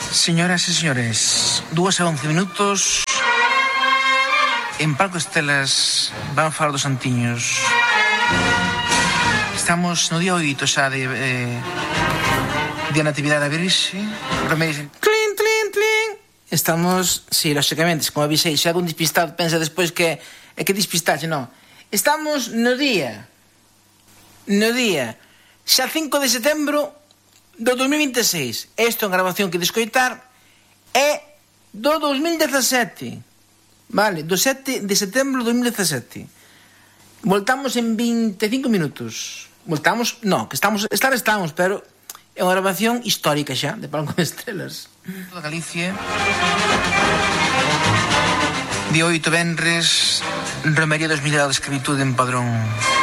Señoras e señores, 2:11 en Palco Estelas van falar dos santiños. Estamos no día 8 xa de Natividade da Virxe. Clín, clín, clín. Estamos, sí, lógicamente, como avisei, se algún despistado pensa despois que é que despistaxe, non. Estamos no día xa 5 de setembro do 2026. Esta grabación que de escoitar é do 2017. Vale, do 7 de setembro do 2017. Voltamos en 25 minutos. Voltamos, no, que estamos, pero é unha grabación histórica xa, de Palco de Estrelas. Toda Galicia. Día 8 venres, romería dos milagros de escravitude en Padrón.